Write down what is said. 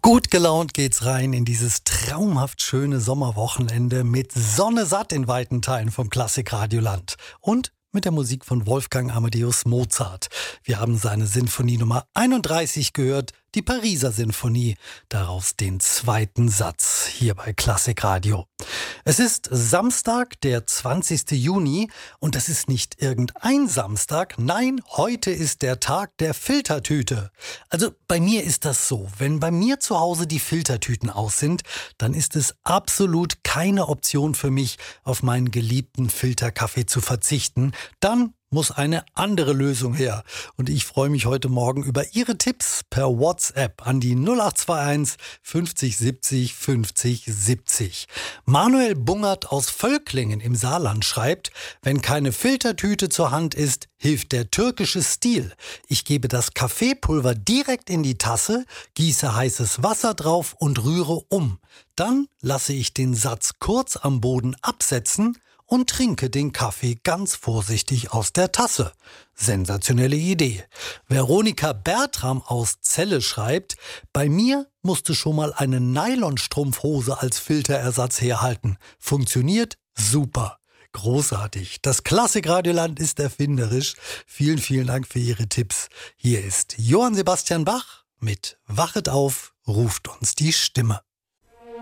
Gut gelaunt geht's rein in dieses traumhaft schöne Sommerwochenende mit Sonne satt in weiten Teilen vom Klassikradioland und mit der Musik von Wolfgang Amadeus Mozart. Wir haben seine Sinfonie Nummer 31 gehört, die Pariser Sinfonie, daraus den zweiten Satz hier bei Klassikradio. Es ist Samstag, der 20. Juni und das ist nicht irgendein Samstag, nein, heute ist der Tag der Filtertüte. Also bei mir ist das so, wenn bei mir zu Hause die Filtertüten aus sind, dann ist es absolut keine Option für mich, auf meinen geliebten Filterkaffee zu verzichten. Dann muss eine andere Lösung her. Und ich freue mich heute Morgen über Ihre Tipps per WhatsApp an die 0821 50 70 50 70. Manuel Bungert aus Völklingen im Saarland schreibt, wenn keine Filtertüte zur Hand ist, hilft der türkische Stil. Ich gebe das Kaffeepulver direkt in die Tasse, gieße heißes Wasser drauf und rühre um. Dann lasse ich den Satz kurz am Boden absetzen und trinke den Kaffee ganz vorsichtig aus der Tasse. Sensationelle Idee. Veronika Bertram aus Celle schreibt, bei mir musste schon mal eine Nylonstrumpfhose als Filterersatz herhalten. Funktioniert super. Großartig. Das Klassikradioland ist erfinderisch. Vielen, vielen Dank für Ihre Tipps. Hier ist Johann Sebastian Bach mit Wachet auf, ruft uns die Stimme.